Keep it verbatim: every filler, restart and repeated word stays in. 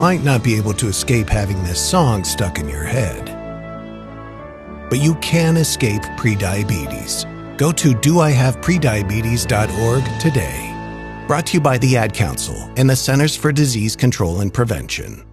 Might not be able to escape having this song stuck in your head. But you can escape prediabetes. Go to do I have prediabetes dot org today. Brought to you by the Ad Council and the Centers for Disease Control and Prevention.